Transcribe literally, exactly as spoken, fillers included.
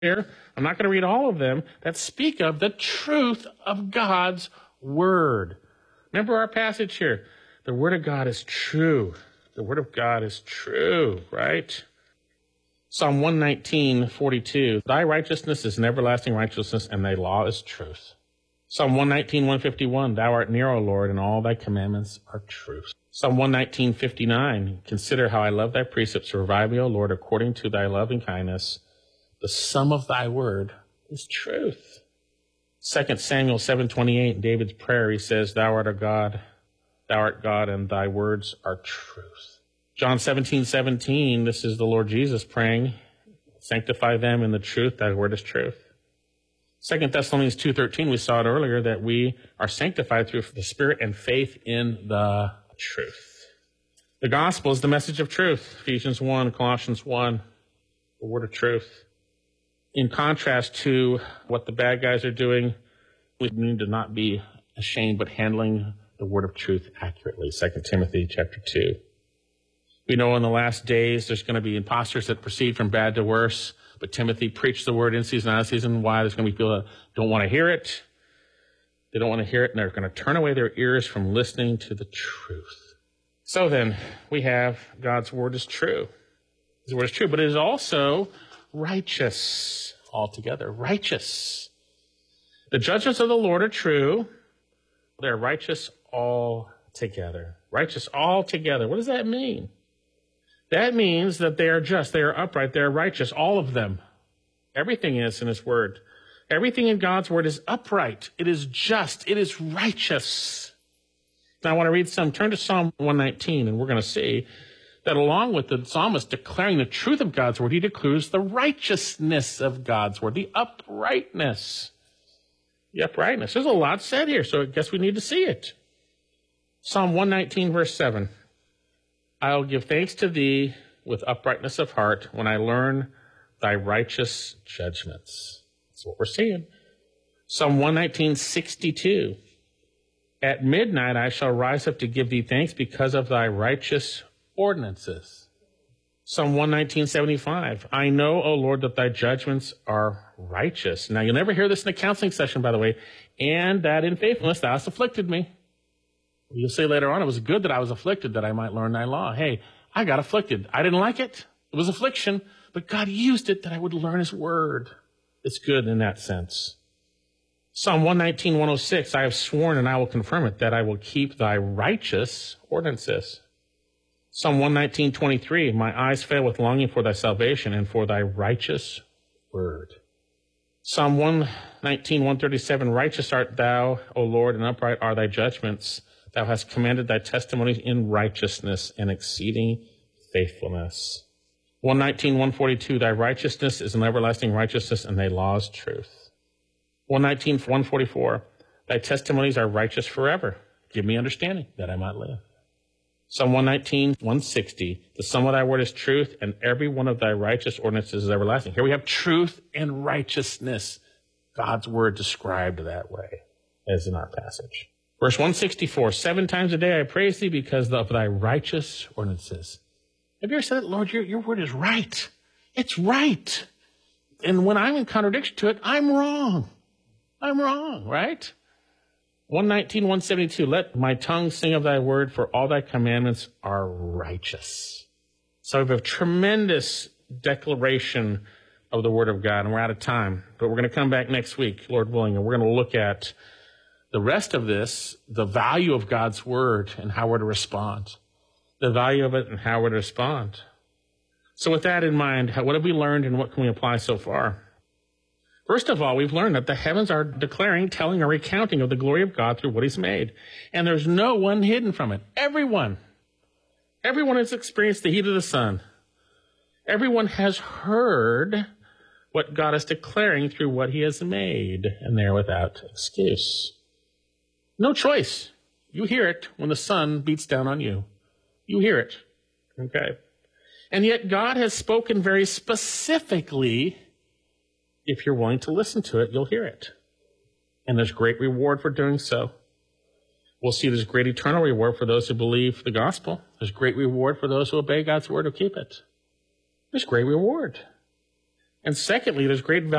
here, I'm not going to read all of them, that speak of the truth of God's word. Remember our passage here. The word of God is true. The word of God is true, right? Psalm one nineteen, forty-two. Thy righteousness is an everlasting righteousness, and thy law is truth. Psalm one nineteen, one fifty-one. Thou art near, O Lord, and all thy commandments are truth. Psalm one nineteen, fifty-nine. Consider how I love thy precepts. Revive me, O Lord, according to thy loving kindness. The sum of thy word is truth. Second Samuel seven twenty-eight, David's prayer, he says, Thou art a God, thou art God, and thy words are truth. John seventeen, seventeen, this is the Lord Jesus praying, sanctify them in the truth, thy word is truth. Second Thessalonians two thirteen, we saw it earlier, that we are sanctified through the Spirit and faith in the truth. The gospel is the message of truth. Ephesians one, Colossians one, the word of truth. In contrast to what the bad guys are doing, we need to not be ashamed, but handling the word of truth accurately. Second Timothy chapter two. We know in the last days there's going to be imposters that proceed from bad to worse, but Timothy preached the word in season, out of season. Why? There's going to be people that don't want to hear it. They don't want to hear it, and they're going to turn away their ears from listening to the truth. So then, we have God's word is true. His word is true, but it is also righteous altogether. Righteous. The judgments of the Lord are true. They're righteous altogether. Righteous altogether. What does that mean? That means that they are just, they are upright, they are righteous, all of them. Everything is in his word. Everything in God's word is upright. It is just. It is righteous. Now I want to read some. Turn to Psalm one nineteen, and we're going to see that along with the psalmist declaring the truth of God's word, he declares the righteousness of God's word, the uprightness. The uprightness. There's a lot said here, so I guess we need to see it. Psalm one nineteen, verse seven. I'll give thanks to thee with uprightness of heart when I learn thy righteous judgments. That's what we're seeing. Psalm one nineteen, sixty-two. At midnight I shall rise up to give thee thanks because of thy righteous ordinances. Psalm one nineteen, seventy-five. I know, O Lord, that thy judgments are righteous. Now, you'll never hear this in a counseling session, by the way. And that in faithfulness thou hast afflicted me. You'll say later on, it was good that I was afflicted, that I might learn thy law. Hey, I got afflicted. I didn't like it. It was affliction, but God used it that I would learn his word. It's good in that sense. Psalm one nineteen, one oh six, I have sworn and I will confirm it, that I will keep thy righteous ordinances. Psalm one nineteen, twenty-three, my eyes fail with longing for thy salvation and for thy righteous word. Psalm one nineteen, one thirty-seven, righteous art thou, O Lord, and upright are thy judgments. Thou hast commanded thy testimonies in righteousness and exceeding faithfulness. one nineteen, one forty-two, thy righteousness is an everlasting righteousness, and thy law is truth. one nineteen, one forty-four, thy testimonies are righteous forever. Give me understanding, that I might live. Psalm one nineteen, one sixty, the sum of thy word is truth, and every one of thy righteous ordinances is everlasting. Here we have truth and righteousness. God's word described that way, as in our passage. Verse one sixty-four, seven times a day I praise thee because of thy righteous ordinances. Have you ever said, Lord, your, your word is right. It's right. And when I'm in contradiction to it, I'm wrong. I'm wrong, right? one nineteen, one seventy-two, let my tongue sing of thy word, for all thy commandments are righteous. So we have a tremendous declaration of the word of God, and we're out of time. But we're going to come back next week, Lord willing, and we're going to look at the rest of this, the value of God's word and how we're to respond. The value of it and how we're to respond. So with that in mind, what have we learned and what can we apply so far? First of all, we've learned that the heavens are declaring, telling, or recounting of the glory of God through what he's made. And there's no one hidden from it. Everyone. Everyone has experienced the heat of the sun. Everyone has heard what God is declaring through what he has made, and they're without excuse. No choice. You hear it when the sun beats down on you. You hear it. Okay? And yet God has spoken very specifically. If you're willing to listen to it, you'll hear it. And there's great reward for doing so. We'll see there's great eternal reward for those who believe the gospel. There's great reward for those who obey God's word or keep it. There's great reward. And secondly, there's great value